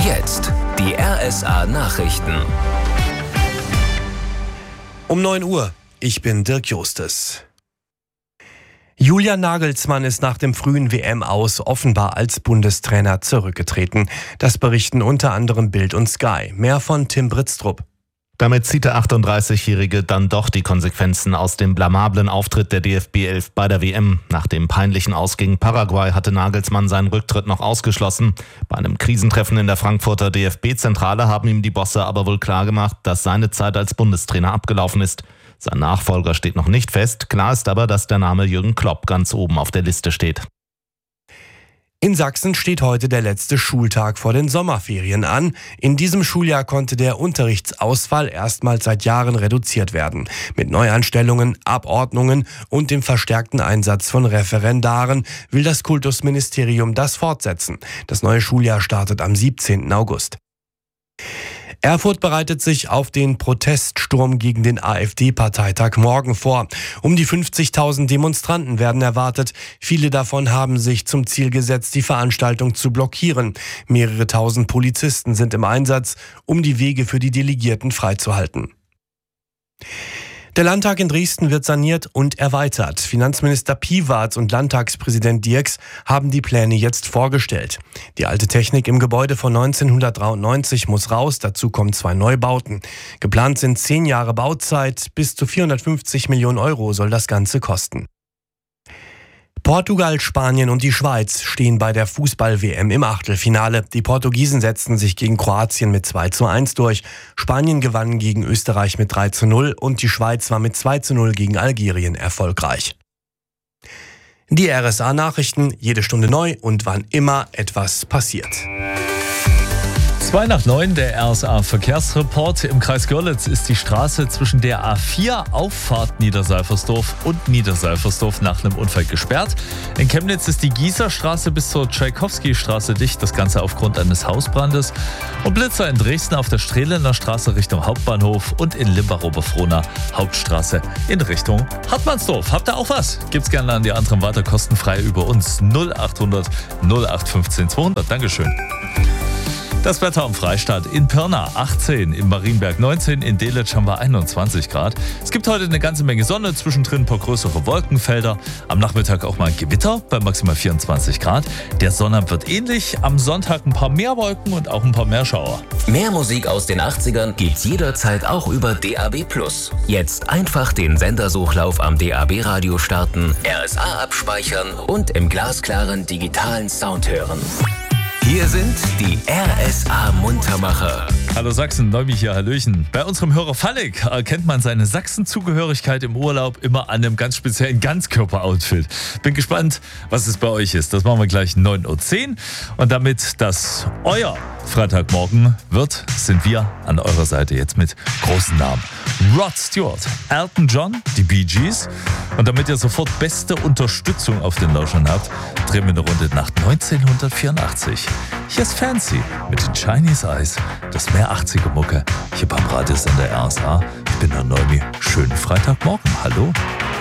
Jetzt die RSA Nachrichten. Um 9 Uhr, ich bin Dirk Justus. Julian Nagelsmann ist nach dem frühen WM-Aus offenbar als Bundestrainer zurückgetreten. Das berichten unter anderem Bild und Sky. Mehr von Tim Britztrup. Damit zieht der 38-Jährige dann doch die Konsequenzen aus dem blamablen Auftritt der DFB 11 bei der WM. Nach dem peinlichen Aus gegen Paraguay hatte Nagelsmann seinen Rücktritt noch ausgeschlossen. Bei einem Krisentreffen in der Frankfurter DFB-Zentrale haben ihm die Bosse aber wohl klargemacht, dass seine Zeit als Bundestrainer abgelaufen ist. Sein Nachfolger steht noch nicht fest. Klar ist aber, dass der Name Jürgen Klopp ganz oben auf der Liste steht. In Sachsen steht heute der letzte Schultag vor den Sommerferien an. In diesem Schuljahr konnte der Unterrichtsausfall erstmals seit Jahren reduziert werden. Mit Neuanstellungen, Abordnungen und dem verstärkten Einsatz von Referendaren will das Kultusministerium das fortsetzen. Das neue Schuljahr startet am 17. August. Erfurt bereitet sich auf den Proteststurm gegen den AfD-Parteitag morgen vor. Um die 50.000 Demonstranten werden erwartet. Viele davon haben sich zum Ziel gesetzt, die Veranstaltung zu blockieren. Mehrere tausend Polizisten sind im Einsatz, um die Wege für die Delegierten freizuhalten. Der Landtag in Dresden wird saniert und erweitert. Finanzminister Piwarz und Landtagspräsident Dirks haben die Pläne jetzt vorgestellt. Die alte Technik im Gebäude von 1993 muss raus, dazu kommen 2 Neubauten. Geplant sind 10 Jahre Bauzeit, bis zu 450 Millionen Euro soll das Ganze kosten. Portugal, Spanien und die Schweiz stehen bei der Fußball-WM im Achtelfinale. Die Portugiesen setzten sich gegen Kroatien mit 2:1 durch. Spanien gewann gegen Österreich mit 3:0 und die Schweiz war mit 2:0 gegen Algerien erfolgreich. Die RSA-Nachrichten, jede Stunde neu und wann immer etwas passiert. 8:02, der RSA-Verkehrsreport. Im Kreis Görlitz ist die Straße zwischen der A4 Auffahrt Niederseifersdorf und Niederseifersdorf nach einem Unfall gesperrt. In Chemnitz ist die Gießerstraße bis zur Tschaikowski-Straße dicht, das Ganze aufgrund eines Hausbrandes. Und Blitzer in Dresden auf der Strehlener Straße Richtung Hauptbahnhof und in Limbach-Oberfrohna Hauptstraße in Richtung Hartmannsdorf. Habt ihr auch was? Gibt's gerne an die anderen weiter kostenfrei über uns 0800 0815 200. Dankeschön. Das Wetter am Freistaat: in Pirna 18, in Marienberg 19, in Delitzsch haben wir 21 Grad. Es gibt heute eine ganze Menge Sonne, zwischendrin ein paar größere Wolkenfelder. Am Nachmittag auch mal ein Gewitter bei maximal 24 Grad. Der Sonnabend wird ähnlich, am Sonntag ein paar mehr Wolken und auch ein paar mehr Schauer. Mehr Musik aus den 80ern gibt's jederzeit auch über DAB+. Jetzt einfach den Sendersuchlauf am DAB-Radio starten, RSA abspeichern und im glasklaren digitalen Sound hören. Hier sind die RSA-Muntermacher. Hallo Sachsen, Neumi hier, hallöchen. Bei unserem Hörer Fallik erkennt man seine Sachsen-Zugehörigkeit im Urlaub immer an einem ganz speziellen Ganzkörper-Outfit. Bin gespannt, was es bei euch ist. Das machen wir gleich 9:10 Uhr. Und damit das euer Freitagmorgen wird, sind wir an eurer Seite jetzt mit großen Namen. Rod Stewart, Elton John, die Bee Gees. Und damit ihr sofort beste Unterstützung auf den Lauschern habt, drehen wir eine Runde nach 1984. Hier ist Fancy mit den Chinese Eyes. Das mehr 80er-Mucke hier beim Radiosender RSA. Ich bin der Neumi. Schönen Freitagmorgen. Hallo.